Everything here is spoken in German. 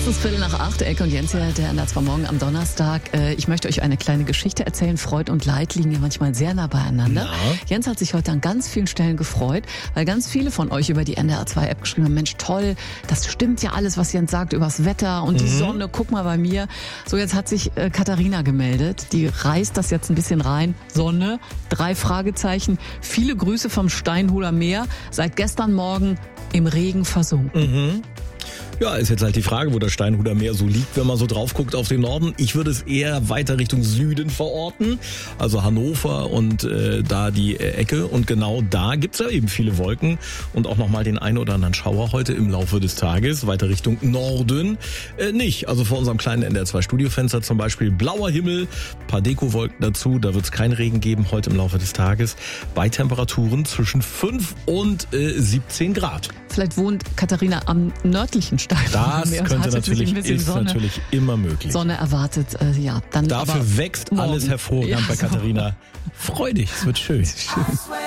Es ist 7:15, Elke und Jens hier, der NDR2 Morgen am Donnerstag. Ich möchte euch eine kleine Geschichte erzählen. Freud und Leid liegen ja manchmal sehr nah beieinander. Ja. Jens hat sich heute an ganz vielen Stellen gefreut, weil ganz viele von euch über die NDR2-App geschrieben haben, Mensch, toll, das stimmt ja alles, was Jens sagt übers Wetter und die Sonne, guck mal bei mir. So, jetzt hat sich Katharina gemeldet, die reißt das jetzt ein bisschen rein. Sonne, 3 Fragezeichen, viele Grüße vom Steinhuder Meer, seit gestern Morgen im Regen versunken. Ja, ist jetzt halt die Frage, wo das Steinhuder Meer so liegt, wenn man so drauf guckt auf den Norden. Ich würde es eher weiter Richtung Süden verorten, also Hannover und da die Ecke. Und genau da gibt's ja eben viele Wolken und auch nochmal den einen oder anderen Schauer heute im Laufe des Tages. Weiter Richtung Norden nicht. Also vor unserem kleinen NDR2-Studiofenster zum Beispiel blauer Himmel, paar Dekowolken dazu. Da wird's keinen Regen geben heute im Laufe des Tages. Bei Temperaturen zwischen 5 und 17 Grad. Vielleicht wohnt Katharina am nördlichen Steinhuder Meer. Das könnte natürlich immer möglich. Sonne erwartet, ja. Dann dafür wächst alles hervorragend bei Katharina. Freu dich, es wird schön.